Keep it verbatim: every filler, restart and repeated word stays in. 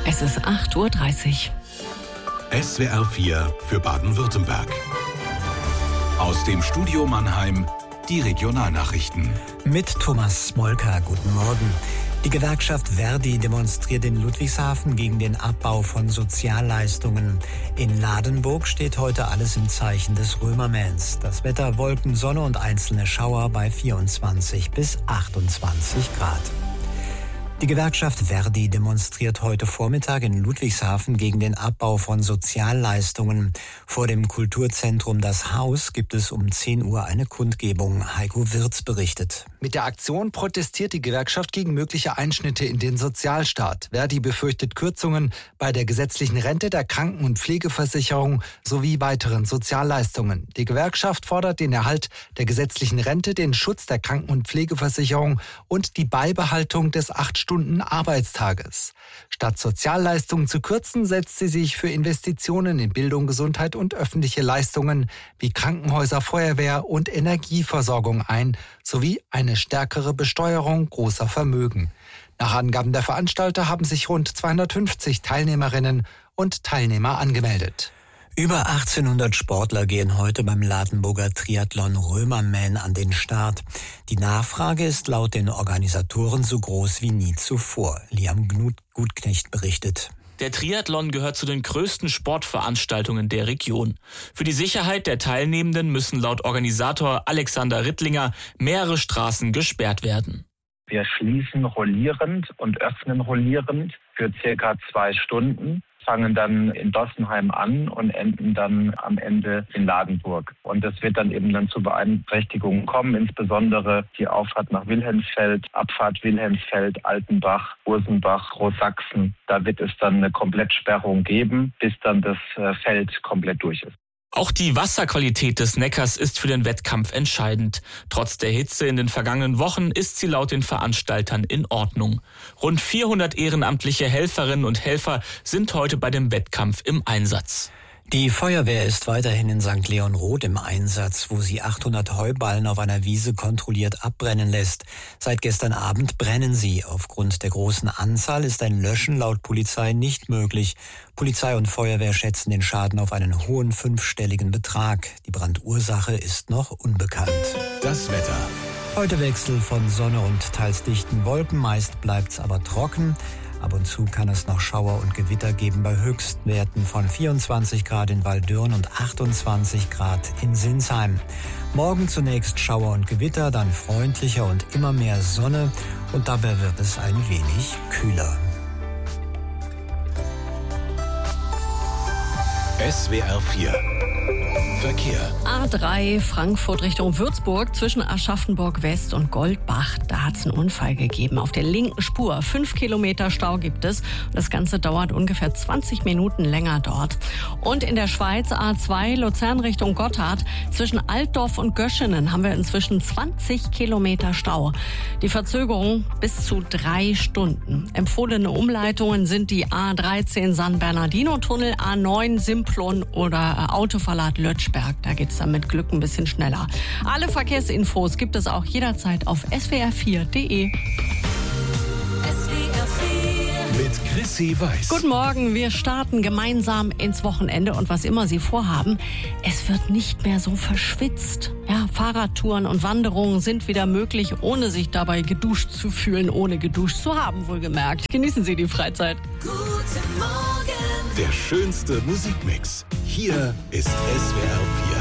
Es ist acht Uhr dreißig. S W R vier für Baden-Württemberg. Aus dem Studio Mannheim die Regionalnachrichten. Mit Thomas Smolka, guten Morgen. Die Gewerkschaft Verdi demonstriert in Ludwigshafen gegen den Abbau von Sozialleistungen. In Ladenburg steht heute alles im Zeichen des Römermähns. Das Wetter: Wolken, Sonne und einzelne Schauer bei vierundzwanzig bis achtundzwanzig Grad. Die Gewerkschaft Verdi demonstriert heute Vormittag in Ludwigshafen gegen den Abbau von Sozialleistungen. Vor dem Kulturzentrum Das Haus gibt es um zehn Uhr eine Kundgebung. Heiko Wirz berichtet. Mit der Aktion protestiert die Gewerkschaft gegen mögliche Einschnitte in den Sozialstaat. Verdi befürchtet Kürzungen bei der gesetzlichen Rente, der Kranken- und Pflegeversicherung sowie weiteren Sozialleistungen. Die Gewerkschaft fordert den Erhalt der gesetzlichen Rente, den Schutz der Kranken- und Pflegeversicherung und die Beibehaltung des acht Stunden Arbeitstages. Statt Sozialleistungen zu kürzen, setzt sie sich für Investitionen in Bildung, Gesundheit und öffentliche Leistungen wie Krankenhäuser, Feuerwehr und Energieversorgung ein, sowie eine stärkere Besteuerung großer Vermögen. Nach Angaben der Veranstalter haben sich rund zweihundertfünfzig Teilnehmerinnen und Teilnehmer angemeldet. Über achtzehnhundert Sportler gehen heute beim Ladenburger Triathlon Römermähn an den Start. Die Nachfrage ist laut den Organisatoren so groß wie nie zuvor. Liam Gutknecht berichtet. Der Triathlon gehört zu den größten Sportveranstaltungen der Region. Für die Sicherheit der Teilnehmenden müssen laut Organisator Alexander Rittlinger mehrere Straßen gesperrt werden. Wir schließen rollierend und öffnen rollierend für circa zwei Stunden, fangen dann in Dossenheim an und enden dann am Ende in Ladenburg. Und es wird dann eben dann zu Beeinträchtigungen kommen, insbesondere die Auffahrt nach Wilhelmsfeld, Abfahrt Wilhelmsfeld, Altenbach, Ursenbach, Großsachsen. Da wird es dann eine Komplettsperrung geben, bis dann das Feld komplett durch ist. Auch die Wasserqualität des Neckars ist für den Wettkampf entscheidend. Trotz der Hitze in den vergangenen Wochen ist sie laut den Veranstaltern in Ordnung. Rund vierhundert ehrenamtliche Helferinnen und Helfer sind heute bei dem Wettkampf im Einsatz. Die Feuerwehr ist weiterhin in Sankt Leon Roth im Einsatz, wo sie achthundert Heuballen auf einer Wiese kontrolliert abbrennen lässt. Seit gestern Abend brennen sie. Aufgrund der großen Anzahl ist ein Löschen laut Polizei nicht möglich. Polizei und Feuerwehr schätzen den Schaden auf einen hohen fünfstelligen Betrag. Die Brandursache ist noch unbekannt. Das Wetter. Heute Wechsel von Sonne und teils dichten Wolken, meist bleibt's aber trocken. Ab und zu kann es noch Schauer und Gewitter geben bei Höchstwerten von vierundzwanzig Grad in Waldürn und achtundzwanzig Grad in Sinsheim. Morgen zunächst Schauer und Gewitter, dann freundlicher und immer mehr Sonne und dabei wird es ein wenig kühler. S W R vier Verkehr. A drei Frankfurt Richtung Würzburg zwischen Aschaffenburg West und Goldbach. Da hat es einen Unfall gegeben. Auf der linken Spur. Fünf Kilometer Stau gibt es. Das Ganze dauert ungefähr zwanzig Minuten länger dort. Und in der Schweiz A zwei Luzern Richtung Gotthard. Zwischen Altdorf und Göschenen haben wir inzwischen zwanzig Kilometer Stau. Die Verzögerung bis zu drei Stunden. Empfohlene Umleitungen sind die A dreizehn San Bernardino Tunnel, A neun Simplon oder Autoverlad Lötschberg. Da geht es dann mit Glück ein bisschen schneller. Alle Verkehrsinfos gibt es auch jederzeit auf S W R vier Punkt de. Mit Chrissy Weiß. Guten Morgen, wir starten gemeinsam ins Wochenende und was immer Sie vorhaben, es wird nicht mehr so verschwitzt. Ja, Fahrradtouren und Wanderungen sind wieder möglich, ohne sich dabei geduscht zu fühlen, ohne geduscht zu haben, wohlgemerkt. Genießen Sie die Freizeit. Guten Morgen. Der schönste Musikmix. Hier ist S W R vier.